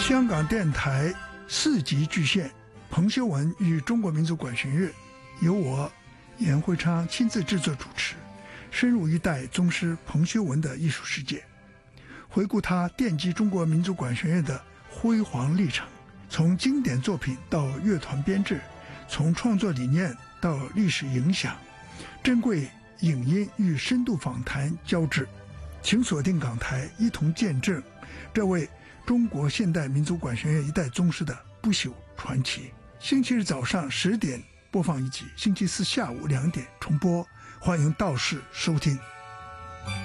香港电台4集巨献，彭修文与中国民族管弦乐，由我严会昌亲自制作主持，深入一代宗师彭修文的艺术世界，回顾他奠基中国民族管弦乐的辉煌历程，从经典作品到乐团编制，从创作理念到历史影响，珍贵影音与深度访谈交织。请锁定港台，一同见证这位中国现代民族管弦乐一代宗师的不朽传奇。星期日早上10点播放一集，星期四下午2点重播，欢迎到时收听。